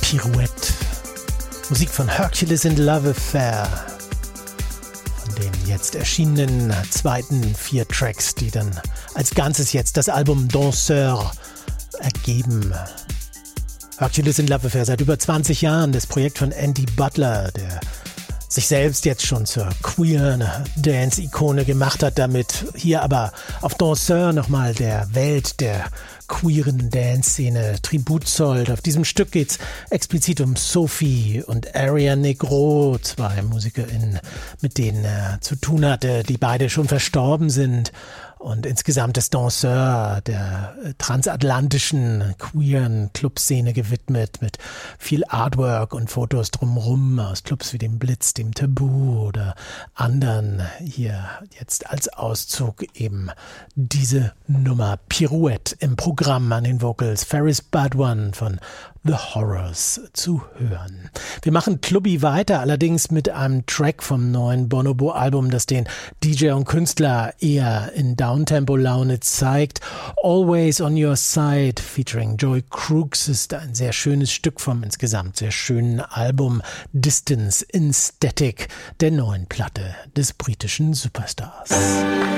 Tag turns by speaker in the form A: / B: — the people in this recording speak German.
A: Pirouette. Musik von Hercules in Love Affair. Von den jetzt erschienenen zweiten 4 Tracks, die dann als Ganzes jetzt das Album Danseur ergeben. Hercules in Love Affair, seit über 20 Jahren das Projekt von Andy Butler, der sich selbst jetzt schon zur queeren Dance-Ikone gemacht hat, damit hier aber auf Danseur nochmal der Welt der queeren Dance-Szene Tribut zollt. Auf diesem Stück geht's explizit um Sophie und Aria Negro, 2 MusikerInnen, mit denen er zu tun hatte, die beide schon verstorben sind. Und insgesamt ist Danseur der transatlantischen queeren Clubszene gewidmet, mit viel Artwork und Fotos drumherum aus Clubs wie dem Blitz, dem Tabu oder anderen. Hier jetzt als Auszug eben diese Nummer Pirouette im Programm an den Vocals Ferris Badwan von The Horrors zu hören. Wir machen Clubby weiter, allerdings mit einem Track vom neuen Bonobo-Album, das den DJ und Künstler eher in Downtempo-Laune zeigt. Always on Your Side featuring Joy Crooks ist ein sehr schönes Stück vom insgesamt sehr schönen Album Distance in Static, der neuen Platte des britischen Superstars.